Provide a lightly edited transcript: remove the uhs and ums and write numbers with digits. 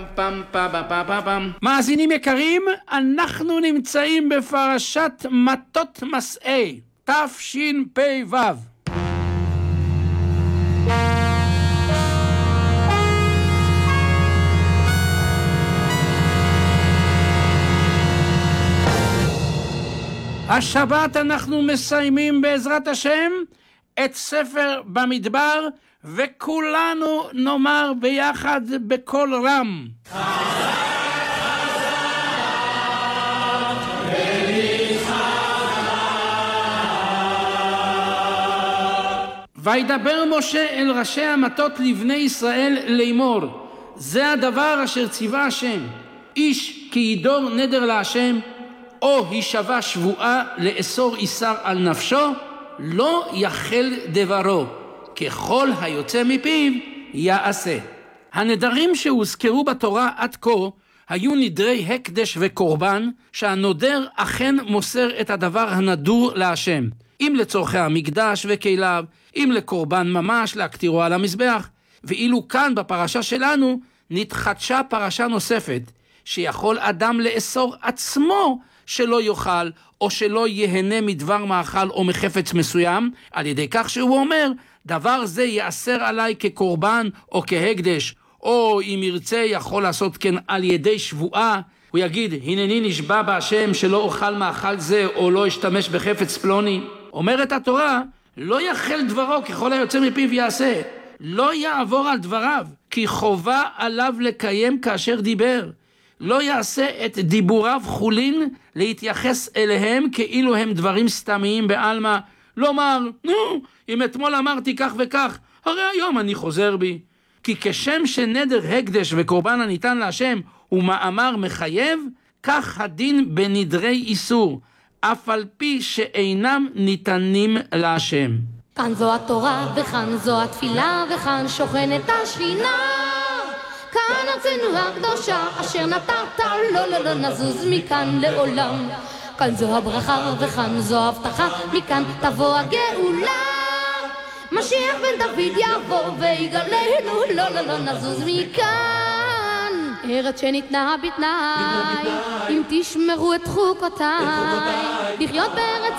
מאזינים יקרים, אנחנו נמצאים בפרשת מטות מסעי, תשפ"ו. השבת אנחנו מסיימים בעזרת השם את ספר במדבר, וכולנו נאמר ביחד בקול רם. וידבר משה אל ראשי המטות לבני ישראל לאמור, זה הדבר אשר ציווה השם, איש כי ידור נדר להשם, או הישבע שבועה לאסור איסר על נפשו, לא יחל דברו, ככל היוצא מפיו יעשה. הנדרים שהוזכרו בתורה עד כה היו נדרי הקדש וקורבן, שהנודר אכן מוסר את הדבר הנדור להשם, אם לצורכי המקדש וכליו, אם לקורבן ממש להקטירו על המזבח. ואילו כאן בפרשה שלנו נתחדשה פרשה נוספת, שיכול אדם לאסור עצמו שלא יאכל או שלא יהנה מדבר מאכל או מחפץ מסוים, על ידי כך שהוא אומר, דבר זה יאסר עליי כקורבן או כהקדש, או אם ירצה יכול לעשות כן על ידי שבועה, הוא יגיד, הנני נשבע בהשם שלא אוכל מאכל זה או לא אשתמש בחפץ פלוני. אומרת התורה, לא יחל דברו ככל היוצא מפיו יעשה, לא יעבור על דבריו, כי חובה עליו לקיים כאשר דיבר. לא יעשה את דיבוריו חולין להתייחס אליהם כאילו הם דברים סתמיים בעלמא, לומר, אם אתמול אמרתי כך וכך, הרי היום אני חוזר בי. כי כשם שנדר הקדש וקורבן הניתן להשם הוא מאמר מחייב, כך הדין בנדרי איסור, אף על פי שאינם ניתנים להשם. כאן זו התורה וכאן זו התפילה וכאן שוכנת השכינה, כאן ארצנו הקדושה אשר נתת, לא נזוז מכאן לעולם. כאן זו הברכה וכאן זו הבטחה, מכאן תבוא הגאולה, משיח בן דוד יבוא ויגלנו, לא נזוז מכאן. ארץ שניתנה בתנאי, אם תשמרו את חוקותיי, לחיות בארץ